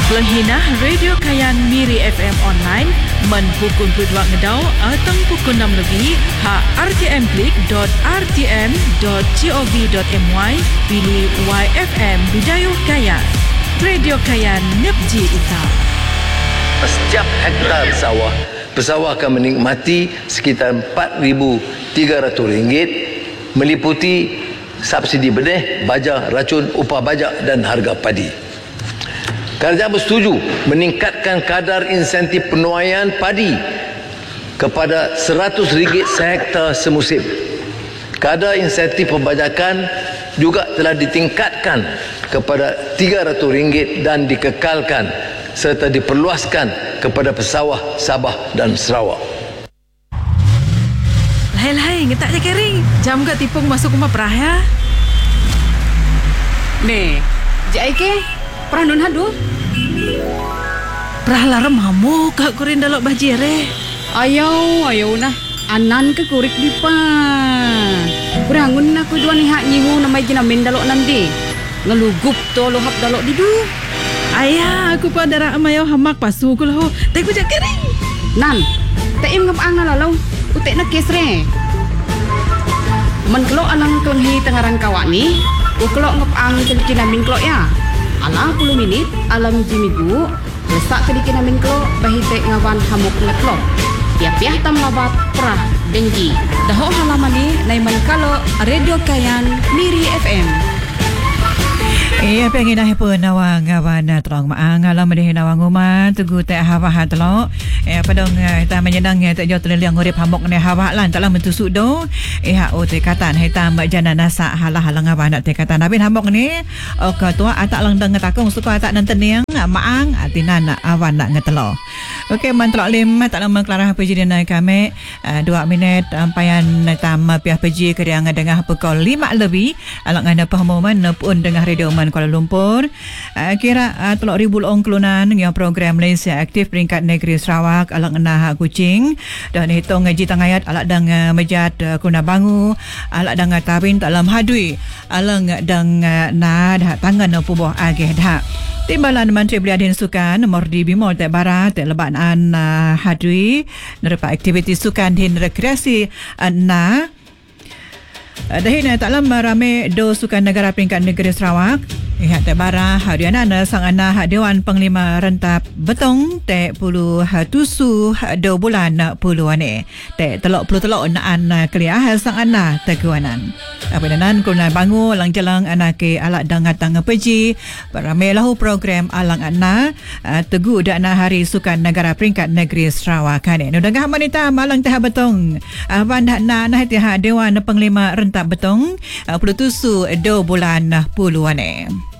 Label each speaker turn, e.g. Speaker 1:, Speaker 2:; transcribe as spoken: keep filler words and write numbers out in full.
Speaker 1: Pelhinah Radio Kayan Miri F M online men pukul dua ngedau atau pukul enam lebih ha r t m klik dot r t m dot gov dot my pilih Y F M Bidayuh Kayan. Radio Kayan Nepji Ita.
Speaker 2: Setiap hektar sawah, pesawah akan menikmati sekitar empat ribu tiga ratus ringgit meliputi subsidi benih, baja, racun, upah bajak dan harga padi. Kerajaan bersetuju meningkatkan kadar insentif penuaian padi kepada seratus ringgit sehektar semusim. Kadar insentif pembajakan juga telah ditingkatkan kepada tiga ratus ringgit dan dikekalkan serta diperluaskan kepada pesawah Sabah dan Sarawak.
Speaker 1: Lahir-lahir ngetak je kering. Jam ke tipung masuk rumah perah ya.
Speaker 3: Nih, Jek Aike, perah nun hadu.
Speaker 1: Perah larem hamu kak kurin dalok bajir eh.
Speaker 3: Ayo, ayo nah. Anan ke kurik dipa. Kurangun aku dua nih hak nyihu namai jinamin dalok nanti. Ngelugup to lohap dalok didu.
Speaker 1: Ayah, aku pun ada rak amayo hamak pasu ku loh. Tak ku jak kering.
Speaker 3: Nan, tak im ngap ang na lalau. Utek na kesre. Men kelok alang kelenghi tengaran kawak ni. Ku kelok ngap ang sedikit namin kelok ya. Alang puluh minit alam jimigu. Lesak sedikit namin kelok bahitek ngawan hamuk ngeklok. Piah-piah tam labat perah denggi. Dahok halaman ni naiman kalau Radio Kayan Miri F M.
Speaker 4: Iya pengen dah pun nawang ngawan terang maang alam deh nawang umat tugu tak hawa hatlo eh padong ta menyenang tak jauh terliang urip hamok ne hawa lan taklah mentusuk do eh o te katan heta mak jana nasa halah-halang ngawan te katan abin hamok ni ok tua atak lang dang takong suka atak nan teniang maang atinan awan nak ngetelo. Okey mantrok lim tak lama kelarah peji dina kami dua minit ampayan tam piah peji keriang dengah pukul lima lebih alak ngana pengumuman pun dengah radio man Kuala Lumpur. Uh, kira uh, telok ribu long kelunan yang program Malaysia Aktif peringkat negeri Sarawak alak ngana Kuching dan hitung ngaji tangayat alak dang uh, mejat uh, kuna bangu alak dang tawin dalam hadui alang dang uh, na dah tangan pubuh agih dah. Timbalan Menteri Belia Sukan Mordi Bimol Tek Barat Tek Lebanan uh, hadui nerpa aktiviti sukan dan rekreasi uh, na uh, dahin uh, tak lama ramai do sukan negara peringkat negeri Sarawak. Ihat Tek Bara harian anda sang anak Dewan Penglima Rentap Betong Tek puluh tusu do bulan puluhan ni Tek telok puluh telok naan keliah sang anak teguanan apa danan kuna bangu lang jalang anak ke alak dangatang peji beramai lahu program alang anak tegu dak na hari sukan negara peringkat negeri Sarawak ni nudangah manita malang teh betong aban dak na nah Dewan Penglima Rentap Betong puluh tusu do bulan puluhan ni.